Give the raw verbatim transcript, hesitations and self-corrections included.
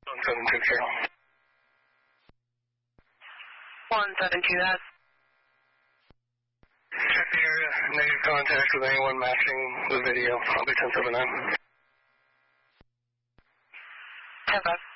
one seven two zero. one seven two, that's. Check the area. Negative contact with anyone matching the video. I'll be ten seven nine. ten five.